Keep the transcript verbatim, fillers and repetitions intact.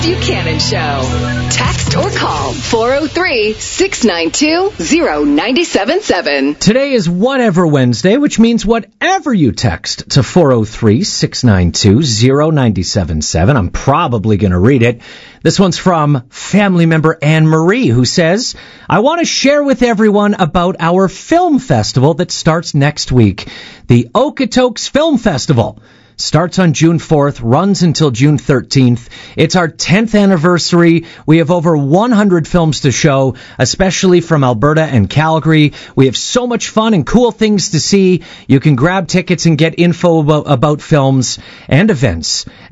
Buchanan Show. Text or call four oh three, six nine two, oh nine seven seven. Today is Whatever Wednesday, which means whatever you text to four oh three, six nine two, oh nine seven seven. I'm probably going to read it. This one's from family member Anne Marie, who says, I want to share with everyone about our film festival that starts next week. The Okotoks Film Festival starts on June fourth, runs until June thirteenth. It's our tenth anniversary. We have over one hundred films to show, especially from Alberta and Calgary. We have so much fun and cool things to see. You can grab tickets and get info about, about films and events